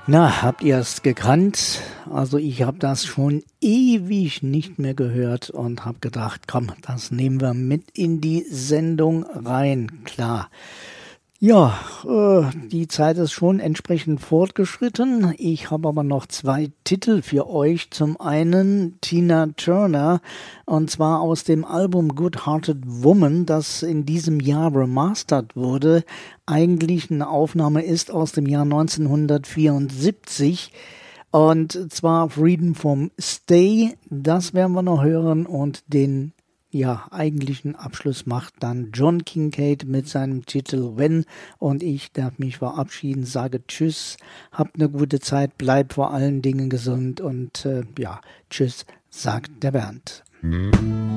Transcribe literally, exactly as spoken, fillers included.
Na, habt ihr es gekannt? Also ich habe das schon ewig nicht mehr gehört und habe gedacht, komm, das nehmen wir mit in die Sendung rein, klar. Ja, äh, die Zeit ist schon entsprechend fortgeschritten. Ich habe aber noch zwei Titel für euch. Zum einen Tina Turner, und zwar aus dem Album Good Hearted Woman, das in diesem Jahr remastert wurde. Eigentlich eine Aufnahme ist aus dem Jahr neunzehnhundertvierundsiebzig. Und zwar Freedom from Stay, das werden wir noch hören, und den ja, eigentlichen Abschluss macht dann John Kincaid mit seinem Titel When, und ich darf mich verabschieden, sage Tschüss, habt eine gute Zeit, bleibt vor allen Dingen gesund und äh, ja, Tschüss, sagt der Bernd.